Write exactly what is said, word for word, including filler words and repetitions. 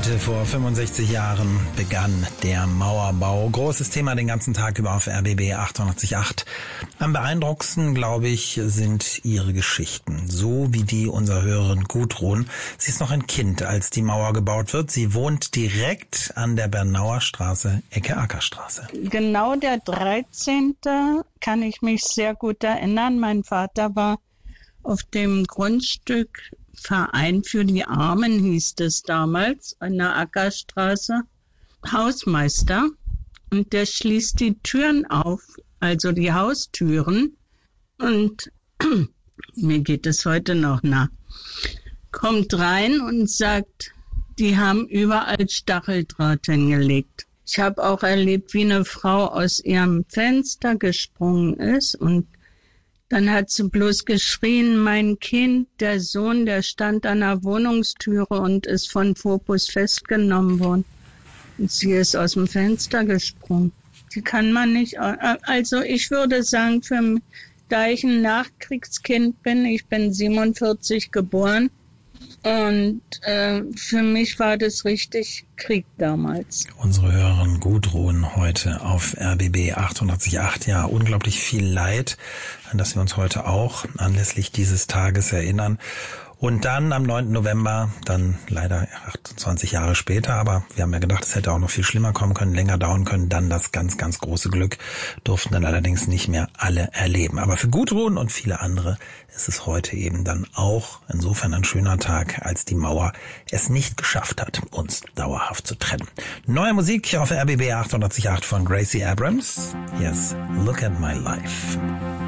Heute vor fünfundsechzig Jahren begann der Mauerbau. Großes Thema den ganzen Tag über auf R B B achtundachtzig Komma acht. Am beeindruckendsten, glaube ich, sind ihre Geschichten. So wie die unserer Hörerin Gudrun. Sie ist noch ein Kind, als die Mauer gebaut wird. Sie wohnt direkt an der Bernauer Straße, Ecke Ackerstraße. Genau der dreizehnte kann ich mich sehr gut erinnern. Mein Vater war auf dem Grundstück Verein für die Armen, hieß es damals, an der Ackerstraße, Hausmeister. Und der schließt die Türen auf, also die Haustüren. Und mir geht es heute noch nach. Kommt rein und sagt, die haben überall Stacheldraht hingelegt. Ich habe auch erlebt, wie eine Frau aus ihrem Fenster gesprungen ist und dann hat sie bloß geschrien, mein Kind, der Sohn, der stand an der Wohnungstüre und ist von Fopus festgenommen worden. Und sie ist aus dem Fenster gesprungen. Die kann man nicht, also ich würde sagen, für mich, da ich ein Nachkriegskind bin, ich bin siebenundvierzig geboren, und äh, für mich war das richtig Krieg damals. Unsere Hörerin Gudrun heute auf R B B achtundachtzig Komma acht. Ja, unglaublich viel Leid, an das wir uns heute auch anlässlich dieses Tages erinnern. Und dann am neunten November, dann leider achtundzwanzig Jahre später, aber wir haben ja gedacht, es hätte auch noch viel schlimmer kommen können, länger dauern können, dann das ganz, ganz große Glück, durften dann allerdings nicht mehr alle erleben. Aber für Gudrun und viele andere ist es heute eben dann auch insofern ein schöner Tag, als die Mauer es nicht geschafft hat, uns dauerhaft zu trennen. Neue Musik auf R B B achtundachtzig Komma acht von Gracie Abrams. Yes, Look at My Life.